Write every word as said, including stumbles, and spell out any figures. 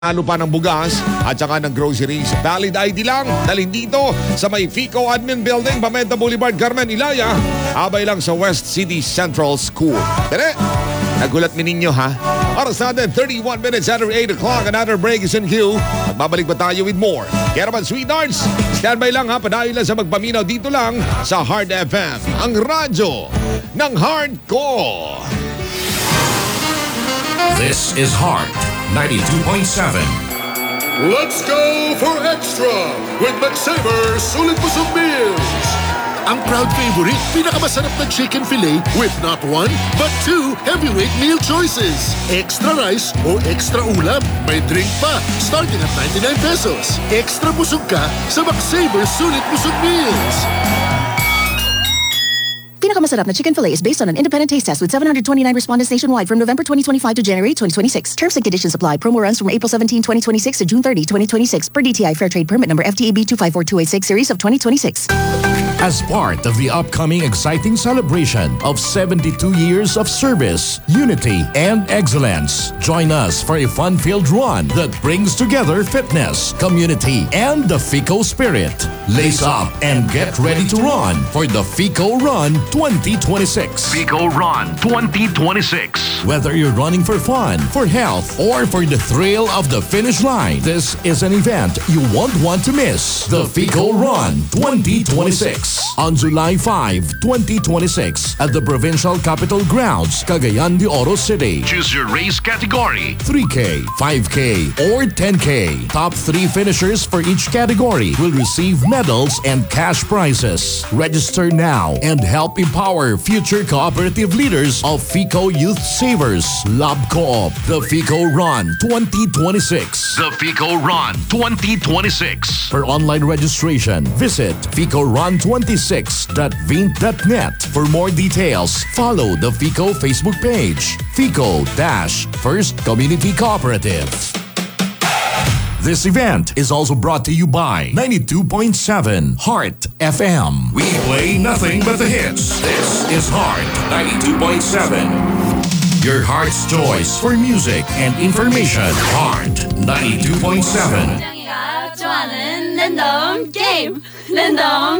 Halo pa ng bugas at saka ng groceries. Valid I D lang. Dalhin dito sa may FICO Admin Building, Pamenta Boulevard, Carmen, Ilaya. Abay lang sa West City Central School. Tere, nagulat mi ninyo ha? Oras natin, thirty-one minutes after eight o'clock. Another break is in queue. At babalik pa tayo with more. Kaya naman, sweethearts, standby lang ha. Padayo lang sa magpaminaw dito lang sa Hard F M. Ang radyo ng Hardcore. This is Heart ninety-two point seven. Let's go for extra with McSaver Sulit Busog Meals. Ang proud favorite, pinakamasarap na chicken fillet with not one, but two heavyweight meal choices. Extra rice o extra ulam. May drink pa, starting at ninety-nine pesos. Extra busog ka sa McSaver Sulit Busog Meals. Pinakamasarap na chicken fillet is based on an independent taste test with seven hundred twenty-nine respondents nationwide from November twenty twenty-five to January twenty twenty-six. Terms and conditions apply. Promo runs from April seventeenth, twenty twenty-six to June thirtieth, twenty twenty-six per D T I Fair Trade Permit number F T A B two five four two eight six series of twenty twenty-six. As part of the upcoming exciting celebration of seventy-two years of service, unity, and excellence, join us for a fun-filled run that brings together fitness, community, and the FICO spirit. Lace up and get ready to run for the FICO Run twenty twenty-six. FICO Run twenty twenty-six. Whether you're running for fun, for health, or for the thrill of the finish line, this is an event you won't want to miss. The FICO Run twenty twenty-six. On July fifth, twenty twenty-six at the Provincial Capitol Grounds, Cagayan de Oro City. Choose your race category. three K, five K, or ten K. Top three finishers for each category will receive medals and cash prizes. Register now and help empower future cooperative leaders of FICO Youth Savers, Lab Co-op. The FICO Run twenty twenty-six. The FICO Run twenty twenty-six. For online registration, visit fico run twenty-six dot vint dot net. For more details, follow the FICO Facebook page, FICO-First Community Cooperative. This event is also brought to you by ninety-two point seven Heart F M. We play nothing but the hits. This is Heart ninety-two point seven. Your heart's choice for music and information. Heart ninety-two point seven. 좋아하는 랜덤 게임 랜덤